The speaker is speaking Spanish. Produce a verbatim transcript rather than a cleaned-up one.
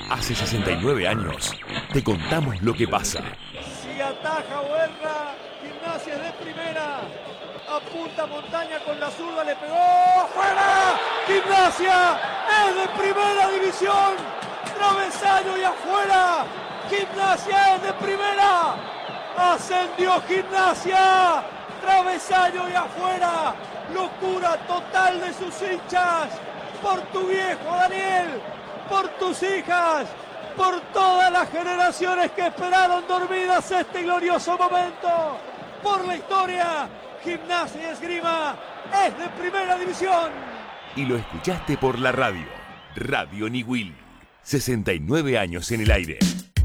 Hace sesenta y nueve años te contamos lo que pasa. Si ataja o erra, Gimnasia es de primera. Apunta Montaña con la zurda, le pegó. ¡Afuera! Gimnasia es de primera división. Travesaño y afuera. Gimnasia es de primera. Ascendió Gimnasia. Travesaño y afuera. Locura total de sus hinchas. Por tu viejo Daniel. Por tus hijas. Por todas las generaciones que esperaron dormidas este glorioso momento. Por la historia. Gimnasia y Esgrima es de primera división. Y lo escuchaste por la radio. Radio Niwil. sesenta y nueve años en el aire.